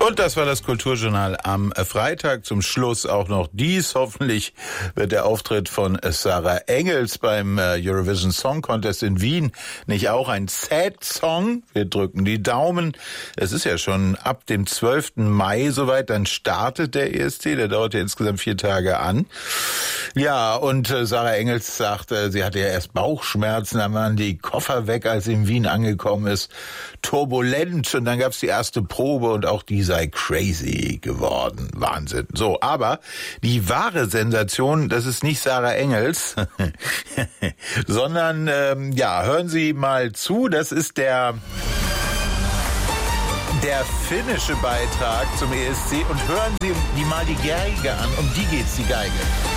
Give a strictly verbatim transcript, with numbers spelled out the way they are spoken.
Und das war das Kulturjournal am Freitag. Zum Schluss auch noch dies. Hoffentlich wird der Auftritt von Sarah Engels beim Eurovision Song Contest in Wien nicht auch ein Sad-Song. Wir drücken die Daumen. Es ist ja schon ab dem zwölften Mai soweit. Dann startet der E S C. Der dauert ja insgesamt vier Tage an. Ja, und Sarah Engels sagte, sie hatte ja erst Bauchschmerzen. Dann waren die Koffer weg, als sie in Wien angekommen ist. Turbulent. Und dann gab es die erste Probe und auch die sei crazy geworden. Wahnsinn. So, aber die wahre Sensation, das ist nicht Sarah Engels, sondern, ähm, ja, hören Sie mal zu, das ist der, der finnische Beitrag zum E S C und hören Sie die mal die Geige an, um die geht's, die Geige.